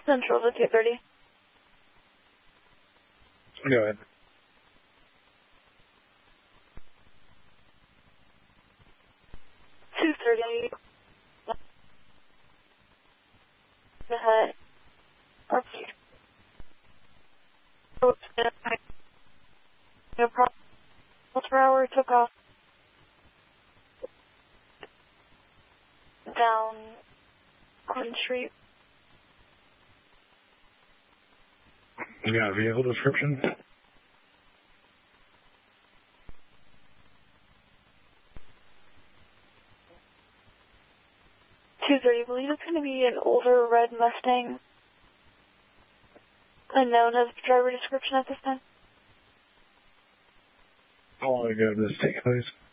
Central to 230. Go ahead. 230. Ahead. RP. No problem. Per hour took off. Down Clinton Street. You got a vehicle description? I believe it's going to be an older red Mustang. Unknown as driver description at this time. How long ago did this take place?